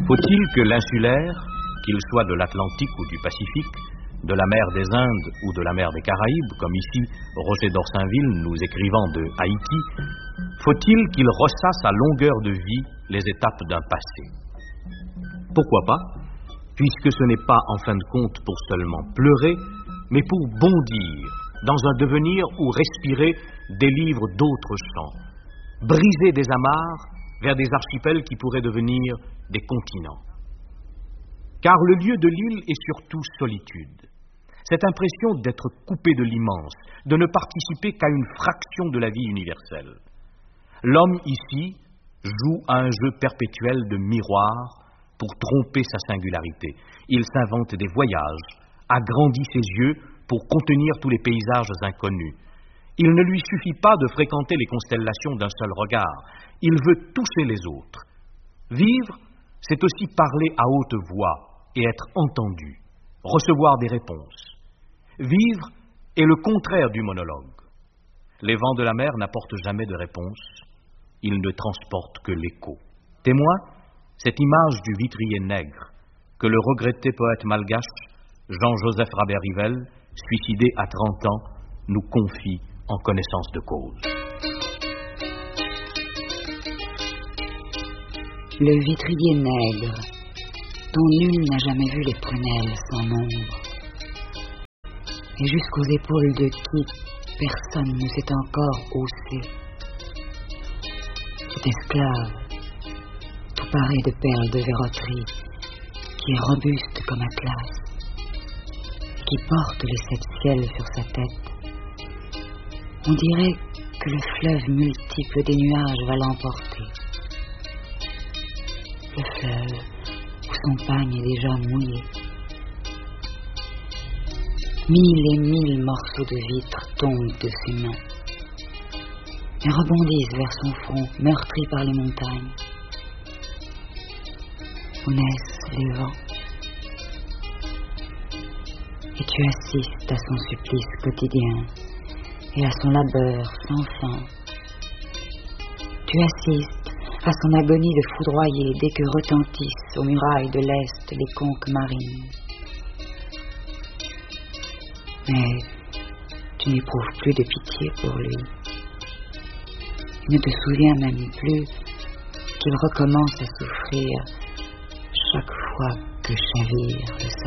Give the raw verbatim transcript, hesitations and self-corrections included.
Faut-il que l'insulaire, qu'il soit de l'Atlantique ou du Pacifique, de la mer des Indes ou de la mer des Caraïbes, comme ici Roger d'Orsainville nous écrivant de Haïti, faut-il qu'il ressasse à longueur de vie les étapes d'un passé? Pourquoi pas, puisque ce n'est pas en fin de compte pour seulement pleurer, mais pour bondir dans un devenir où respirer délivre d'autres chants, briser des amarres vers des archipels qui pourraient devenir des continents. Car le lieu de l'île est surtout solitude. Cette impression d'être coupé de l'immense, de ne participer qu'à une fraction de la vie universelle. L'homme ici joue à un jeu perpétuel de miroir pour tromper sa singularité. Il s'invente des voyages, agrandit ses yeux pour contenir tous les paysages inconnus. Il ne lui suffit pas de fréquenter les constellations d'un seul regard. Il veut toucher les autres. Vivre, c'est aussi parler à haute voix et être entendu, recevoir des réponses. Vivre est le contraire du monologue. Les vents de la mer n'apportent jamais de réponse, ils ne transportent que l'écho. Témoin, cette image du vitrier nègre que le regretté poète malgache Jean-Joseph Rabert-Rivelle, suicidé à trente ans, nous confie en connaissance de cause. Le vitrier nègre, dont nul n'a jamais vu les prunelles sans nombre, et jusqu'aux épaules de qui personne ne s'est encore haussé. Cet esclave, tout paré de perles de verroterie, qui est robuste comme Atlas, et qui porte les sept ciels sur sa tête, on dirait que le fleuve multiple des nuages va l'emporter. Le fleuve où son pagne est déjà mouillé. Mille et mille morceaux de vitre tombent de ses mains et rebondissent vers son front meurtri par les montagnes, où naissent les vents. Et tu assistes à son supplice quotidien et à son labeur sans fin. Tu assistes à son agonie de foudroyer dès que retentissent aux murailles de l'Est les conques marines. Mais tu n'éprouves plus de pitié pour lui. Tu ne te souviens même plus qu'il recommence à souffrir chaque fois que chavire le